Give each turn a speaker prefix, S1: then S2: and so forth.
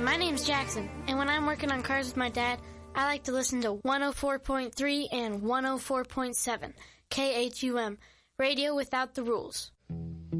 S1: my name's Jackson, and when I'm working on cars with my dad, I like to listen to 104.3 and 104.7 KHUM, Radio Without the Rules.